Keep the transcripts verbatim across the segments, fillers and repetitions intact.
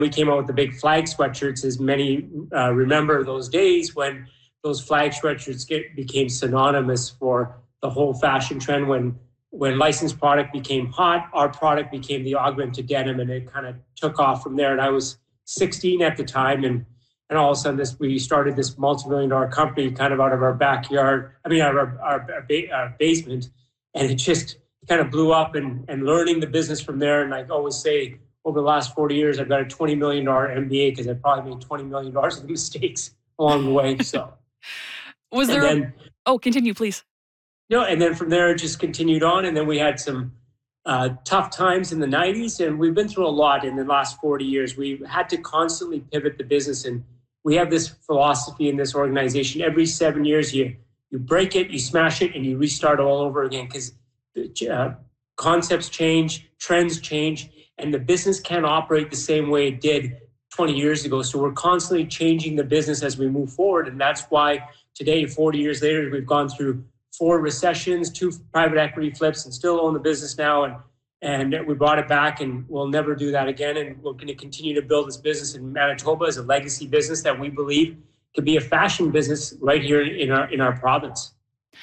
we came out with the big flag sweatshirts, as many uh, remember those days when those flag sweatshirts get, became synonymous for the whole fashion trend. When when licensed product became hot, our product became the augmented denim, and it kind of took off from there. And I was sixteen at the time, and and all of a sudden this we started this multi-million dollar company kind of out of our backyard, I mean, our, our, our, ba- our basement, and it just kind of blew up, and, and learning the business from there. And I always say, over the last forty years, I've got a twenty million dollars M B A because I probably made twenty million dollars of mistakes along the way. So, was there? Then, a, oh, continue, please. No, and then from there it just continued on, and then we had some uh, tough times in the nineties, and we've been through a lot in the last forty years. We've had to constantly pivot the business, and we have this philosophy in this organization: every seven years, you you break it, you smash it, and you restart all over again, because uh, concepts change, trends change. And the business can't operate the same way it did twenty years ago. So we're constantly changing the business as we move forward. And that's why today, forty years later, we've gone through four recessions, two private equity flips, and still own the business now. And, and we brought it back, and we'll never do that again. And we're going to continue to build this business in Manitoba as a legacy business that we believe could be a fashion business right here in our, in our province.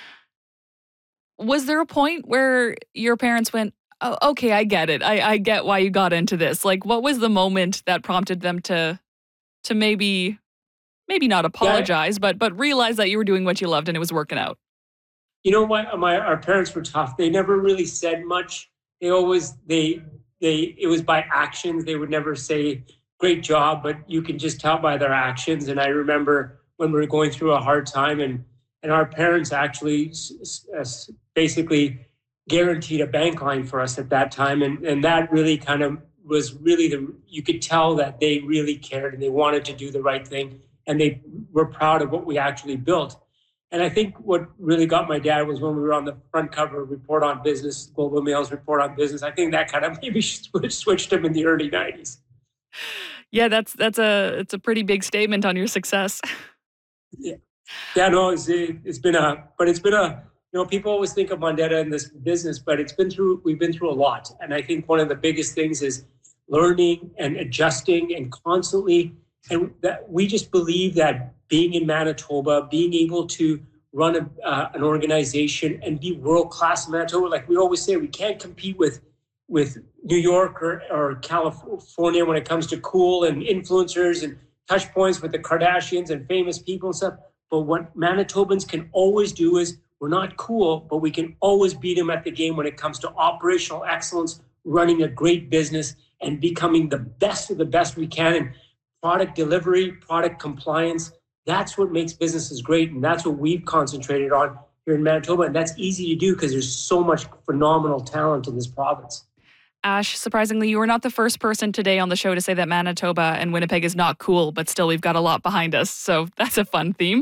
Was there a point where your parents went, oh, okay, I get it. I, I get why you got into this. Like, what was the moment that prompted them to to maybe maybe not apologize, yeah. but but realize that you were doing what you loved and it was working out? You know what? My our parents were tough. They never really said much. They always they they it was by actions. They would never say great job, but you can just tell by their actions. And I remember when we were going through a hard time, and and our parents actually uh, basically guaranteed a bank line for us at that time. And, and that really kind of was really the, you could tell that they really cared and they wanted to do the right thing. And they were proud of what we actually built. And I think what really got my dad was when we were on the front cover of Report on Business, Globe and Mail's Report on Business. I think that kind of maybe switched him in the early nineties. Yeah, that's, that's a, it's a pretty big statement on your success. Yeah. Yeah, no, it's, it's been a, but it's been a, you know, people always think of Mondetta in this business, but it's been through, we've been through a lot. And I think one of the biggest things is learning and adjusting and constantly, and that we just believe that being in Manitoba, being able to run a, uh, an organization and be world-class in Manitoba, like we always say, we can't compete with, with New York or, or California when it comes to cool and influencers and touch points with the Kardashians and famous people and stuff. But what Manitobans can always do is, we're not cool, but we can always beat them at the game when it comes to operational excellence, running a great business, and becoming the best of the best we can in product delivery, product compliance. That's what makes businesses great, and that's what we've concentrated on here in Manitoba. And that's easy to do because there's so much phenomenal talent in this province. Ash, surprisingly, you were not the first person today on the show to say that Manitoba and Winnipeg is not cool, but still we've got a lot behind us. So that's a fun theme.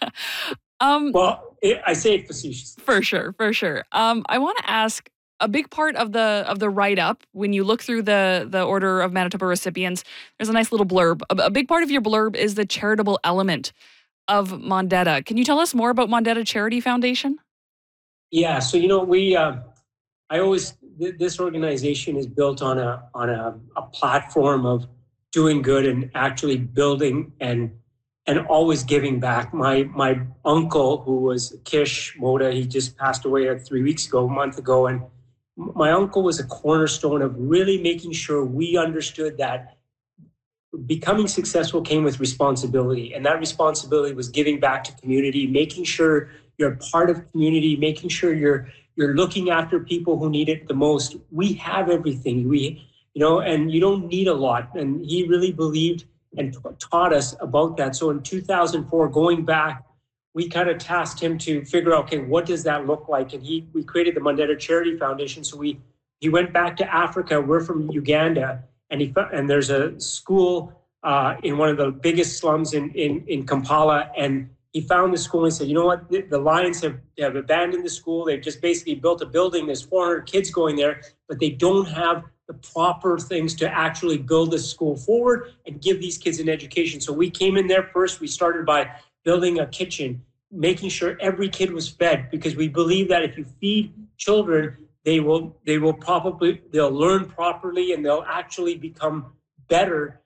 um, well, it, I say it facetiously. For sure, for sure. Um, I want to ask, a big part of the of the write-up, when you look through the, the Order of Manitoba recipients, there's a nice little blurb. A, a big part of your blurb is the charitable element of Mondetta. Can you tell us more about Mondetta Charity Foundation? Yeah, so, you know, we, uh, I always, th- this organization is built on a on a, a platform of doing good and actually building and and always giving back. My my uncle, who was Kish Moda, he just passed away uh, three weeks ago, a month ago, and my uncle was a cornerstone of really making sure we understood that becoming successful came with responsibility, and that responsibility was giving back to community, making sure you're part of community, making sure you're you're looking after people who need it the most. We have everything, we, you know, and you don't need a lot. And he really believed and t- taught us about that. So in two thousand four, going back, we kind of tasked him to figure out, okay, what does that look like? And he, we created the Mondetta Charity Foundation. So we, he went back to Africa. We're from Uganda, and he and there's a school uh, in one of the biggest slums in in, in Kampala, and he found the school and said, you know what, the, the Lions have, have abandoned the school. They've just basically built a building. There's four hundred kids going there, but they don't have the proper things to actually build this school forward and give these kids an education. So we came in there first. We started by building a kitchen, making sure every kid was fed, because we believe that if you feed children, they will they will probably, they'll learn properly and they'll actually become better